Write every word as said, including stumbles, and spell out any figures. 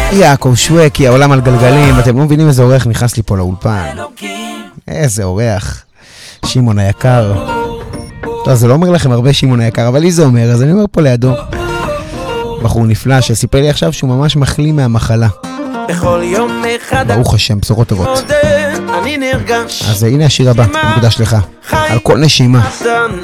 יעקב שווקי, העולם על גלגלים. אתם לא מבינים איזה אורח נכנס לי פה לאולפן. איזה אורח. שמעון היקר. טוב, זה לא אומר לכם הרבה שמעון היקר, אבל לי זה אומר, אז אני אומר פה לידו. בחור נפלא שסיפר לי עכשיו שהוא ממש מחלים מהמחלה. ברוך השם, בשורות טובות. אז הנה השיר הבא, מוקדש לך. על כל נשימה.